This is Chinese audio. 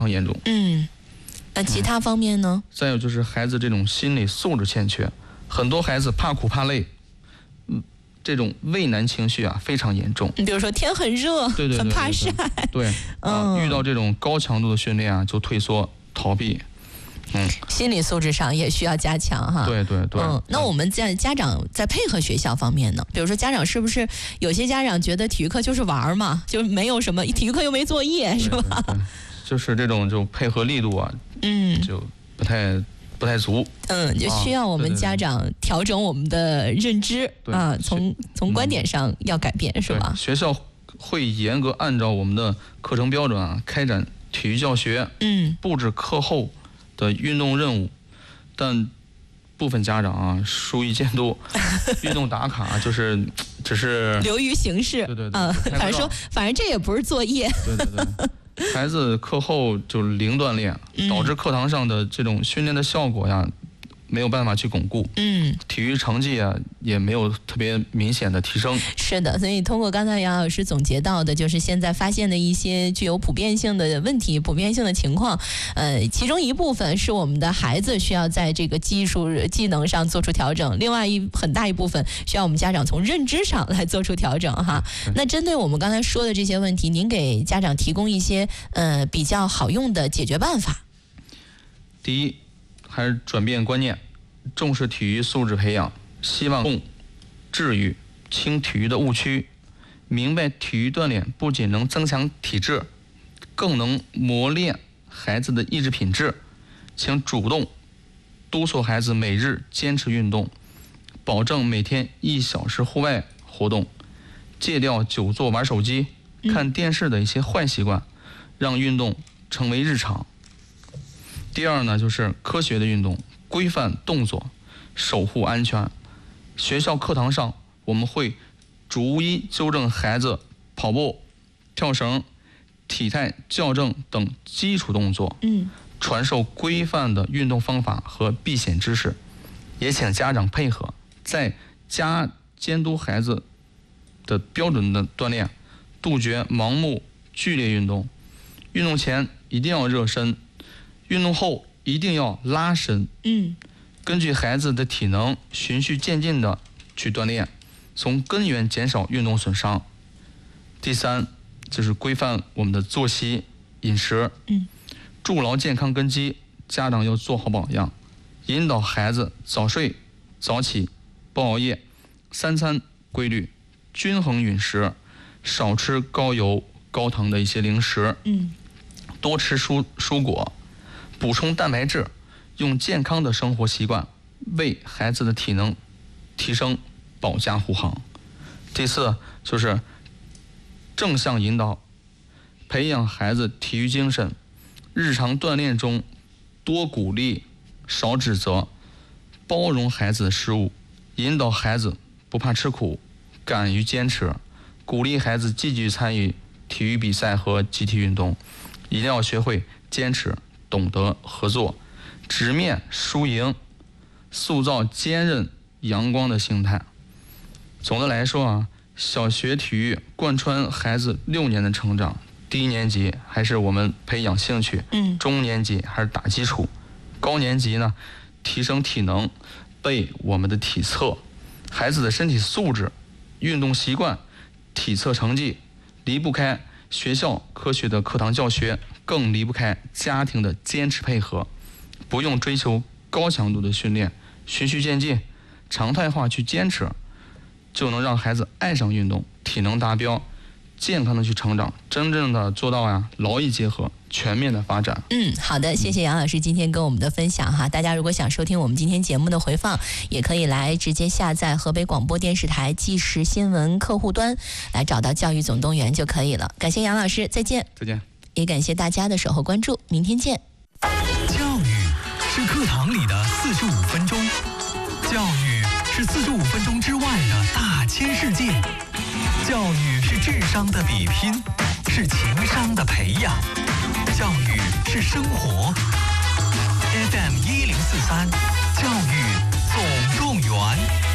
严重。 那其他方面呢？ 再有就是孩子这种心理素质欠缺，很多孩子怕苦怕累，这种畏难情绪啊非常严重。 你比如说天很热， 对很怕晒， 遇到这种高强度的训练啊，就退缩逃避。 心理素质上也需要加强哈。 对。 那我们在家长在配合学校方面呢？比如说家长是不是有些家长觉得体育课就是玩嘛，就没有什么体育课又没作业，是吧？ 对，就是这种就配合力度啊，就不太足。 就需要我们家长调整我们的认知啊，从观点上要改变，是吧？ 学校会严格按照我们的课程标准啊开展体育教学，布置课后的运动任务，但部分家长啊疏于监督，运动打卡只是流于形式。 对， 反正这也不是作业。 对，孩子课后就零锻炼，导致课堂上的这种训练的效果呀没有办法去巩固，体育成绩啊也没有特别明显的提升。 是的，所以通过刚才杨老师总结到的，就是现在发现的一些具有普遍性的问题、普遍性的情况，其中一部分是我们的孩子需要在这个技能上做出调整，另外很大一部分需要我们家长从认知上来做出调整哈。那针对我们刚才说的这些问题，您给家长提供一些比较好用的解决办法。 第一，还是转变观念，重视体育素质培养，希望治愈轻体育的误区，明白体育锻炼不仅能增强体质，更能磨练孩子的意志品质，请主动督促孩子每日坚持运动，保证每天1小时户外活动，戒掉久坐玩手机、看电视的一些坏习惯，让运动成为日常。第二呢，就是科学的运动，规范动作，守护安全。学校课堂上，我们会逐一纠正孩子跑步、跳绳、体态校正等基础动作，传授规范的运动方法和避险知识，也请家长配合，在家监督孩子的标准的锻炼，杜绝盲目剧烈运动。运动前一定要热身，运动后一定要拉伸。根据孩子的体能，循序渐进的去锻炼，从根源减少运动损伤。第三，就是规范我们的作息、饮食，筑牢健康根基。家长要做好榜样，引导孩子早睡、早起，不熬夜，3餐规律，均衡饮食，少吃高油、高糖的一些零食，多吃蔬果，补充蛋白质，用健康的生活习惯为孩子的体能提升保驾护航。第四，就是正向引导，培养孩子体育精神，日常锻炼中多鼓励，少指责，包容孩子的失误，引导孩子不怕吃苦，敢于坚持，鼓励孩子积极参与体育比赛和集体运动，一定要学会坚持，懂得合作，直面输赢，塑造坚韧阳光的心态。总的来说啊，小学体育贯穿孩子6年的成长，低年级还是我们培养兴趣，中年级还是打基础，高年级呢提升体能，背我们的体测。孩子的身体素质、运动习惯、体测成绩离不开学校科学的课堂教学，更离不开家庭的坚持配合。不用追求高强度的训练，循序渐进，常态化去坚持，就能让孩子爱上运动，体能达标，健康的去成长，真正的做到劳逸结合，全面的发展。 好的，谢谢杨老师今天跟我们的分享哈。大家如果想收听我们今天节目的回放，也可以来直接下载河北广播电视台即时新闻客户端，来找到教育总动员就可以了。感谢杨老师，再见。 再见。 也感谢大家的守候关注，明天见。 教育是课堂里的45分钟，教育是45分钟之外的大千世界，教育是智商的比拼，是情商的培养，教育是生活。FM 1043，教育总动员。